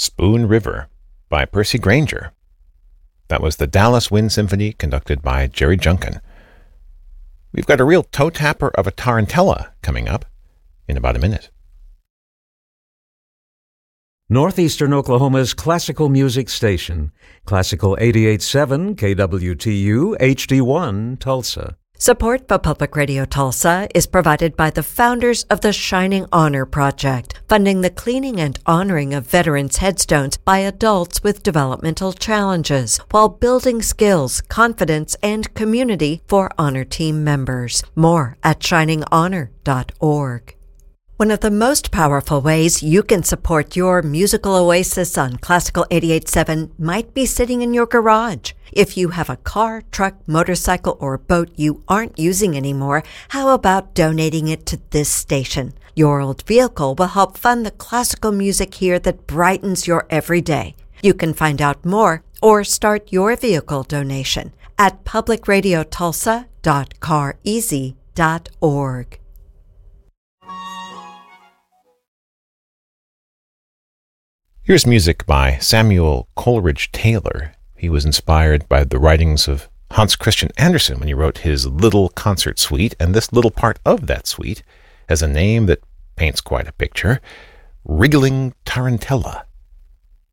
Spoon River by Percy Grainger. That was the Dallas Wind Symphony conducted by Jerry Junkin. We've got a real toe tapper of a tarantella coming up in about a minute. Northeastern Oklahoma's classical music station, Classical 88.7 KWTU HD1 Tulsa. Support for Public Radio Tulsa is provided by the founders of the Shining Honor Project, funding the cleaning and honoring of veterans' headstones by adults with developmental challenges, while building skills, confidence, and community for honor team members. More at shininghonor.org. One of the most powerful ways you can support your musical oasis on Classical 88.7 might be sitting in your garage. If you have a car, truck, motorcycle, or boat you aren't using anymore, how about donating it to this station? Your old vehicle will help fund the classical music here that brightens your everyday. You can find out more or start your vehicle donation at publicradiotulsa.careasy.org. Here's music by Samuel Coleridge Taylor. He was inspired by the writings of Hans Christian Andersen when he wrote his Little Concert Suite, and this little part of that suite has a name that paints quite a picture: Wriggling Tarantella.